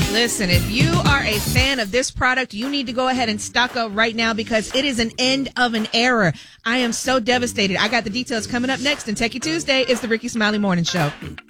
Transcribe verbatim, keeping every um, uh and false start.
Listen, if you are a fan of this product, you need to go ahead and stock up right now because it is an end of an era. I am so devastated. I got the details coming up next in Techie Tuesday. It's the Ricky Smiley Morning Show.